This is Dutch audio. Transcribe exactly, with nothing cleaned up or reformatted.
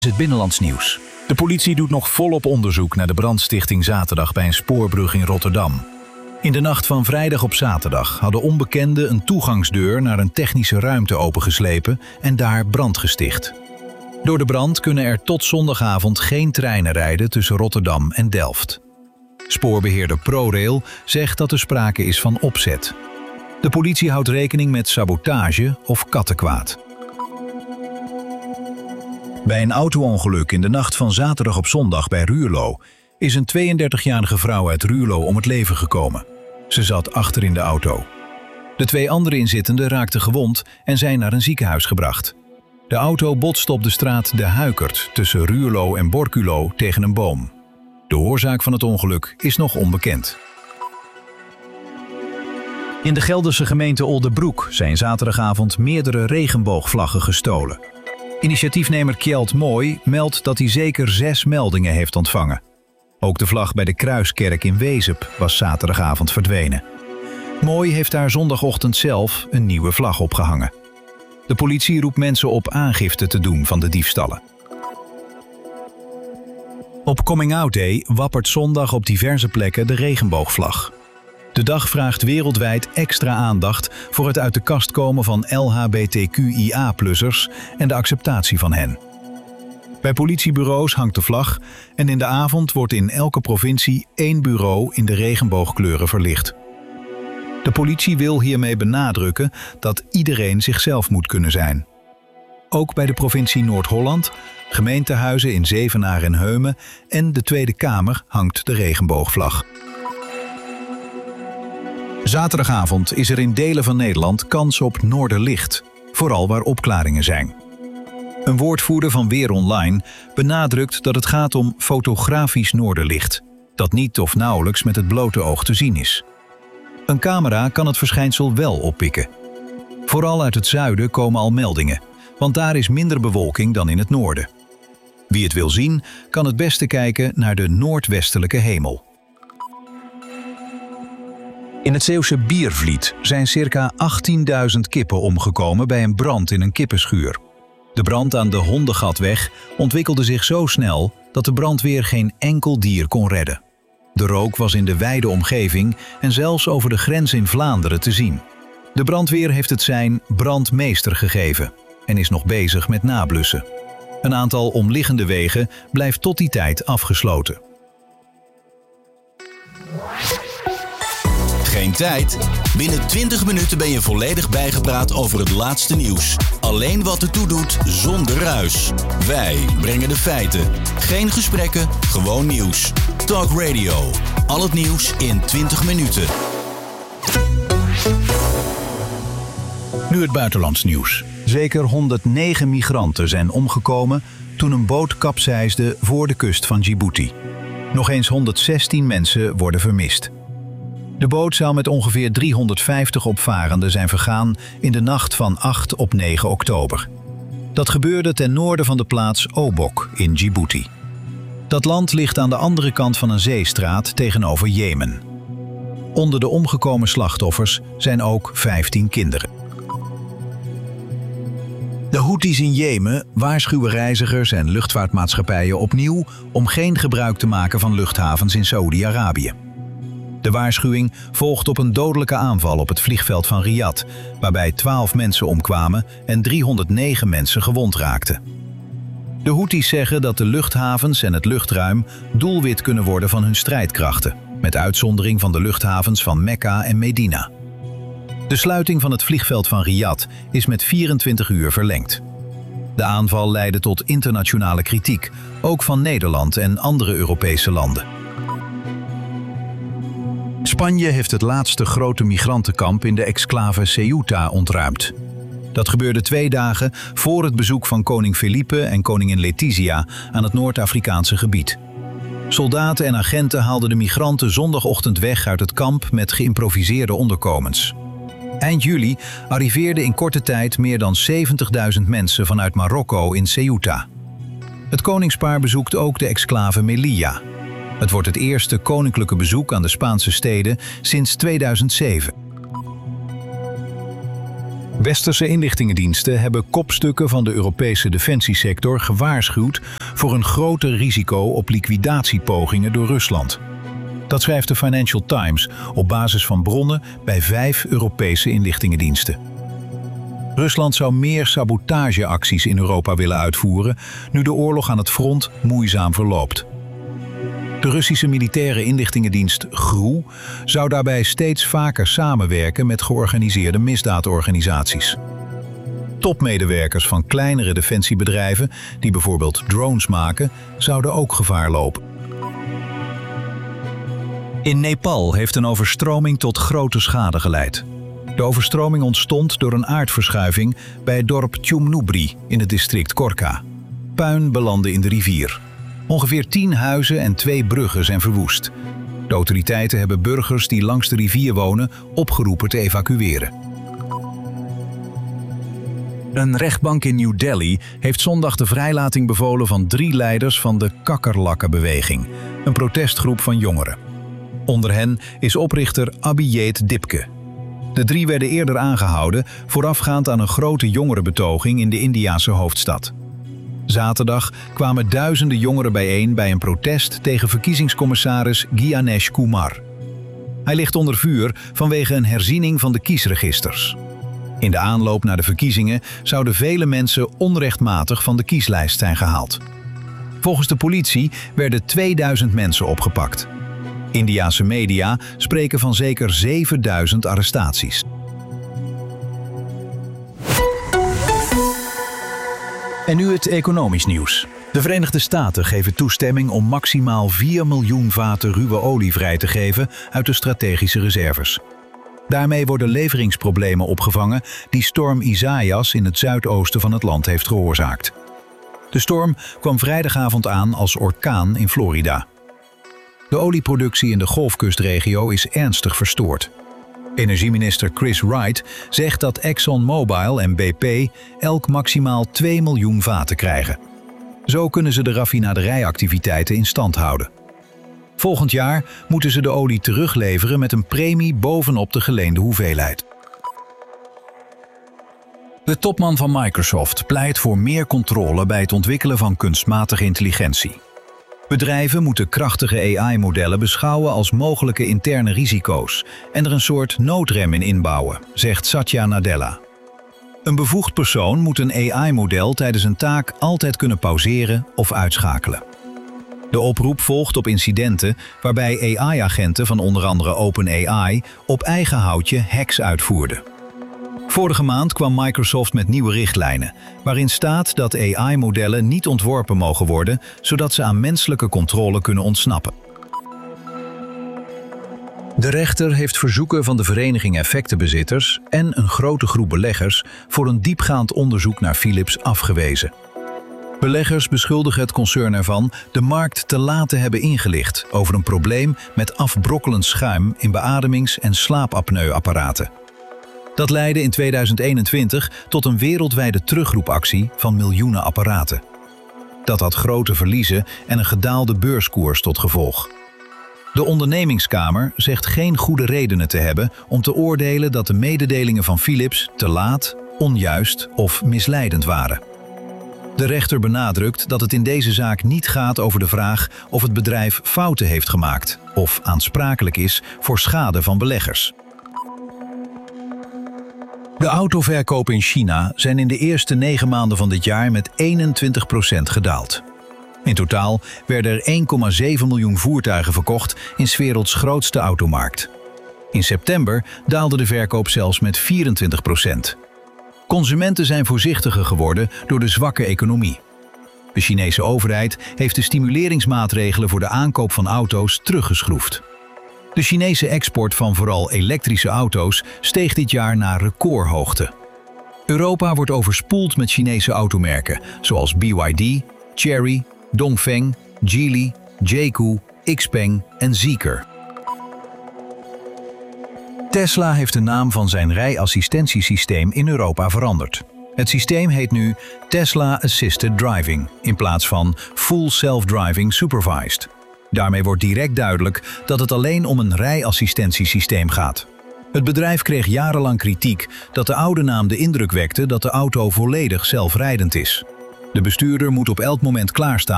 Het binnenlands nieuws. De politie doet nog volop onderzoek naar de brandstichting zaterdag bij een spoorbrug in Rotterdam. In de nacht van vrijdag op zaterdag hadden onbekenden een toegangsdeur naar een technische ruimte opengeslepen en daar brand gesticht. Door de brand kunnen er tot zondagavond geen treinen rijden tussen Rotterdam en Delft. Spoorbeheerder ProRail zegt dat er sprake is van opzet. De politie houdt rekening met sabotage of kattenkwaad. Bij een auto-ongeluk in de nacht van zaterdag op zondag bij Ruurlo is een tweeëndertigjarige vrouw uit Ruurlo om het leven gekomen. Ze zat achter in de auto. De twee andere inzittenden raakten gewond en zijn naar een ziekenhuis gebracht. De auto botste op de straat De Huikert tussen Ruurlo en Borculo tegen een boom. De oorzaak van het ongeluk is nog onbekend. In de Gelderse gemeente Oldebroek zijn zaterdagavond meerdere regenboogvlaggen gestolen. Initiatiefnemer Kjeld Mooi meldt dat hij zeker zes meldingen heeft ontvangen. Ook de vlag bij de Kruiskerk in Wezep was zaterdagavond verdwenen. Mooi heeft daar zondagochtend zelf een nieuwe vlag opgehangen. De politie roept mensen op aangifte te doen van de diefstallen. Op Coming Out Day wappert zondag op diverse plekken de regenboogvlag. De dag vraagt wereldwijd extra aandacht voor het uit de kast komen van L H B T Q I A plussers en de acceptatie van hen. Bij politiebureaus hangt de vlag en in de avond wordt in elke provincie één bureau in de regenboogkleuren verlicht. De politie wil hiermee benadrukken dat iedereen zichzelf moet kunnen zijn. Ook bij de provincie Noord-Holland, gemeentehuizen in Zevenaar en Heumen en de Tweede Kamer hangt de regenboogvlag. Zaterdagavond is er in delen van Nederland kans op noorderlicht, vooral waar opklaringen zijn. Een woordvoerder van Weer Online benadrukt dat het gaat om fotografisch noorderlicht, dat niet of nauwelijks met het blote oog te zien is. Een camera kan het verschijnsel wel oppikken. Vooral uit het zuiden komen al meldingen, want daar is minder bewolking dan in het noorden. Wie het wil zien, kan het beste kijken naar de noordwestelijke hemel. In het Zeeuwse Biervliet zijn circa achttienduizend kippen omgekomen bij een brand in een kippenschuur. De brand aan de Hondengatweg ontwikkelde zich zo snel dat de brandweer geen enkel dier kon redden. De rook was in de wijde omgeving en zelfs over de grens in Vlaanderen te zien. De brandweer heeft het sein brandmeester gegeven en is nog bezig met nablussen. Een aantal omliggende wegen blijft tot die tijd afgesloten. Geen tijd? Binnen twintig minuten ben je volledig bijgepraat over het laatste nieuws. Alleen wat ertoe doet, zonder ruis. Wij brengen de feiten. Geen gesprekken, gewoon nieuws. Talk Radio. Al het nieuws in twintig minuten. Nu het buitenlands nieuws. Zeker honderdnegen migranten zijn omgekomen toen een boot kapseisde voor de kust van Djibouti. Nog eens honderdzestien mensen worden vermist. De boot zou met ongeveer driehonderdvijftig opvarenden zijn vergaan in de nacht van acht op negen oktober. Dat gebeurde ten noorden van de plaats Obok in Djibouti. Dat land ligt aan de andere kant van een zeestraat tegenover Jemen. Onder de omgekomen slachtoffers zijn ook vijftien kinderen. De Houthis in Jemen waarschuwen reizigers en luchtvaartmaatschappijen opnieuw om geen gebruik te maken van luchthavens in Saoedi-Arabië. De waarschuwing volgt op een dodelijke aanval op het vliegveld van Riyadh, waarbij twaalf mensen omkwamen en driehonderdnegen mensen gewond raakten. De Houthis zeggen dat de luchthavens en het luchtruim doelwit kunnen worden van hun strijdkrachten, met uitzondering van de luchthavens van Mekka en Medina. De sluiting van het vliegveld van Riyadh is met vierentwintig uur verlengd. De aanval leidde tot internationale kritiek, ook van Nederland en andere Europese landen. Spanje heeft het laatste grote migrantenkamp in de exclave Ceuta ontruimd. Dat gebeurde twee dagen voor het bezoek van koning Felipe en koningin Letizia aan het Noord-Afrikaanse gebied. Soldaten en agenten haalden de migranten zondagochtend weg uit het kamp met geïmproviseerde onderkomens. Eind juli arriveerden in korte tijd meer dan zeventigduizend mensen vanuit Marokko in Ceuta. Het koningspaar bezoekt ook de exclave Melilla. Het wordt het eerste koninklijke bezoek aan de Spaanse steden sinds tweeduizend zeven. Westerse inlichtingendiensten hebben kopstukken van de Europese defensiesector gewaarschuwd voor een groter risico op liquidatiepogingen door Rusland. Dat schrijft de Financial Times op basis van bronnen bij vijf Europese inlichtingendiensten. Rusland zou meer sabotageacties in Europa willen uitvoeren, nu de oorlog aan het front moeizaam verloopt. De Russische militaire inlichtingendienst G R U zou daarbij steeds vaker samenwerken met georganiseerde misdaadorganisaties. Topmedewerkers van kleinere defensiebedrijven, die bijvoorbeeld drones maken, zouden ook gevaar lopen. In Nepal heeft een overstroming tot grote schade geleid. De overstroming ontstond door een aardverschuiving bij het dorp Chumnubri in het district Korka. Puin belandde in de rivier. Ongeveer tien huizen en twee bruggen zijn verwoest. De autoriteiten hebben burgers die langs de rivier wonen opgeroepen te evacueren. Een rechtbank in New Delhi heeft zondag de vrijlating bevolen van drie leiders van de Kakkerlakkenbeweging, een protestgroep van jongeren. Onder hen is oprichter Abhijit Dipke. De drie werden eerder aangehouden voorafgaand aan een grote jongerenbetoging in de Indiase hoofdstad. Zaterdag kwamen duizenden jongeren bijeen bij een protest tegen verkiezingscommissaris Gyanesh Kumar. Hij ligt onder vuur vanwege een herziening van de kiesregisters. In de aanloop naar de verkiezingen zouden vele mensen onrechtmatig van de kieslijst zijn gehaald. Volgens de politie werden tweeduizend mensen opgepakt. Indiase media spreken van zeker zevenduizend arrestaties. En nu het economisch nieuws. De Verenigde Staten geven toestemming om maximaal vier miljoen vaten ruwe olie vrij te geven uit de strategische reserves. Daarmee worden leveringsproblemen opgevangen die storm Isaias in het zuidoosten van het land heeft veroorzaakt. De storm kwam vrijdagavond aan als orkaan in Florida. De olieproductie in de Golfkustregio is ernstig verstoord. Energieminister Chris Wright zegt dat ExxonMobil en B P elk maximaal twee miljoen vaten krijgen. Zo kunnen ze de raffinaderijactiviteiten in stand houden. Volgend jaar moeten ze de olie terugleveren met een premie bovenop de geleende hoeveelheid. De topman van Microsoft pleit voor meer controle bij het ontwikkelen van kunstmatige intelligentie. Bedrijven moeten krachtige A I-modellen beschouwen als mogelijke interne risico's en er een soort noodrem in inbouwen, zegt Satya Nadella. Een bevoegd persoon moet een A I-model tijdens een taak altijd kunnen pauzeren of uitschakelen. De oproep volgt op incidenten waarbij A I-agenten van onder andere OpenAI op eigen houtje hacks uitvoerden. Vorige maand kwam Microsoft met nieuwe richtlijnen, waarin staat dat A I-modellen niet ontworpen mogen worden, zodat ze aan menselijke controle kunnen ontsnappen. De rechter heeft verzoeken van de vereniging effectenbezitters en een grote groep beleggers voor een diepgaand onderzoek naar Philips afgewezen. Beleggers beschuldigen het concern ervan de markt te laat te hebben ingelicht over een probleem met afbrokkelend schuim in beademings- en slaapapneuapparaten. Dat leidde in tweeduizend eenentwintig tot een wereldwijde terugroepactie van miljoenen apparaten. Dat had grote verliezen en een gedaalde beurskoers tot gevolg. De ondernemingskamer zegt geen goede redenen te hebben om te oordelen dat de mededelingen van Philips te laat, onjuist of misleidend waren. De rechter benadrukt dat het in deze zaak niet gaat over de vraag of het bedrijf fouten heeft gemaakt of aansprakelijk is voor schade van beleggers. De autoverkopen in China zijn in de eerste negen maanden van dit jaar met eenentwintig procent gedaald. In totaal werden er één komma zeven miljoen voertuigen verkocht in 's werelds grootste automarkt. In september daalde de verkoop zelfs met vierentwintig procent. Consumenten zijn voorzichtiger geworden door de zwakke economie. De Chinese overheid heeft de stimuleringsmaatregelen voor de aankoop van auto's teruggeschroefd. De Chinese export van vooral elektrische auto's steeg dit jaar naar recordhoogte. Europa wordt overspoeld met Chinese automerken zoals B Y D, Chery, Dongfeng, Geely, Jayco, Xpeng en Zeekr. Tesla heeft de naam van zijn rijassistentiesysteem in Europa veranderd. Het systeem heet nu Tesla Assisted Driving in plaats van Full Self-Driving Supervised. Daarmee wordt direct duidelijk dat het alleen om een rijassistentiesysteem gaat. Het bedrijf kreeg jarenlang kritiek dat de oude naam de indruk wekte dat de auto volledig zelfrijdend is. De bestuurder moet op elk moment klaarstaan